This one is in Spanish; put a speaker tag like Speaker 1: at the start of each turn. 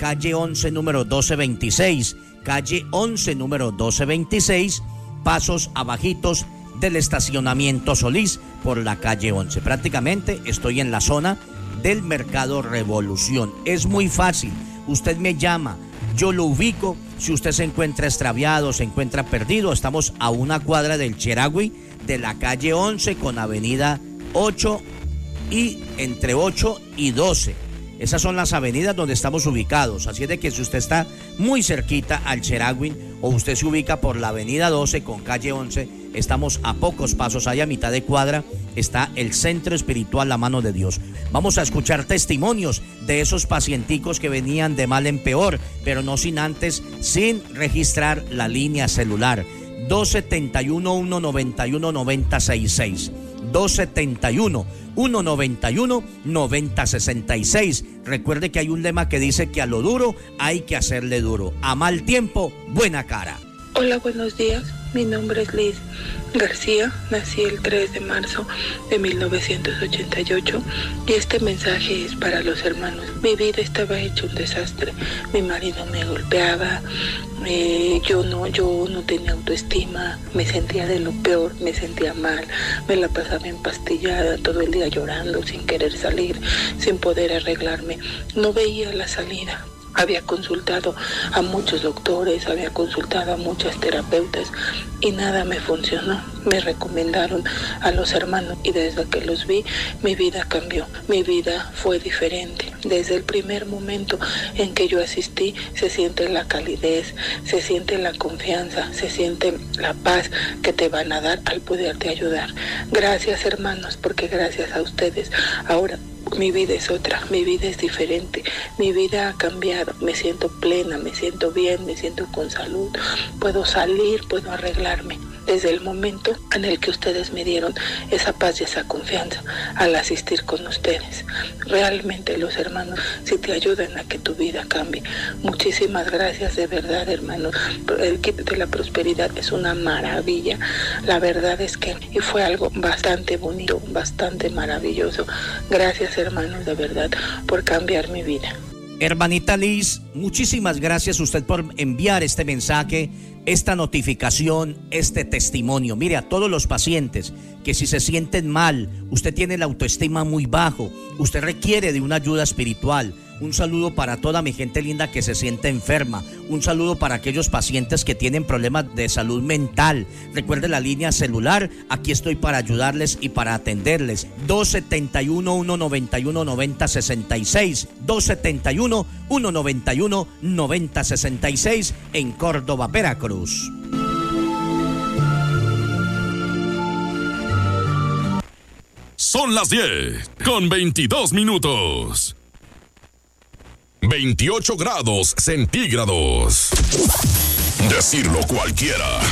Speaker 1: calle 11, número 1226. Calle 11, número 1226, pasos abajitos del estacionamiento Solís por la calle 11. Prácticamente estoy en la zona del Mercado Revolución. Es muy fácil, usted me llama, yo lo ubico. Si usted se encuentra extraviado, se encuentra perdido, estamos a una cuadra del Cheragüey, de la calle 11 con avenida 8 y entre 8 y 12. Esas son las avenidas donde estamos ubicados. Así es de que si usted está muy cerquita al Cheragüey o usted se ubica por la avenida 12 con calle 11, estamos a pocos pasos, allá a mitad de cuadra está el Centro Espiritual La Mano de Dios. Vamos a escuchar testimonios de esos pacienticos que venían de mal en peor, pero no sin antes, sin registrar la línea celular 271-191-9066, 271-191-9066. Recuerde que hay un lema que dice que a lo duro hay que hacerle duro, a mal tiempo, buena cara.
Speaker 2: Hola, buenos días. Mi nombre es Liz García. Nací el 3 de marzo de 1988 y este mensaje es para los hermanos. Mi vida estaba hecha un desastre. Mi marido me golpeaba, yo no tenía autoestima, me sentía de lo peor, me sentía mal, me la pasaba empastillada, todo el día llorando, sin querer salir, sin poder arreglarme. No veía la salida. Había consultado a muchos doctores, había consultado a muchas terapeutas y nada me funcionó. Me recomendaron a los hermanos y desde que los vi, mi vida cambió. Mi vida fue diferente. Desde el primer momento en que yo asistí, se siente la calidez, se siente la confianza, se siente la paz que te van a dar al poderte ayudar. Gracias, hermanos, porque gracias a ustedes ahora mi vida es otra, mi vida es diferente, mi vida ha cambiado, me siento plena, me siento bien, me siento con salud, puedo salir, puedo arreglarme. Desde el momento en el que ustedes me dieron esa paz y esa confianza al asistir con ustedes. Realmente los hermanos sí te ayudan a que tu vida cambie. Muchísimas gracias, de verdad, hermanos. El kit de la prosperidad es una maravilla. La verdad es que fue algo bastante bonito, bastante maravilloso. Gracias, hermanos, de verdad, por cambiar mi vida.
Speaker 1: Hermanita Liz, muchísimas gracias a usted por enviar este mensaje, esta notificación, este testimonio. Mire, a todos los pacientes que si se sienten mal, usted tiene la autoestima muy bajo, usted requiere de una ayuda espiritual. Un saludo para toda mi gente linda que se siente enferma. Un saludo para aquellos pacientes que tienen problemas de salud mental. Recuerde la línea celular. Aquí estoy para ayudarles y para atenderles. 271-191-9066. 271-191-9066 en Córdoba, Veracruz.
Speaker 3: Son las 10:22. 28 grados centígrados. Decirlo cualquiera.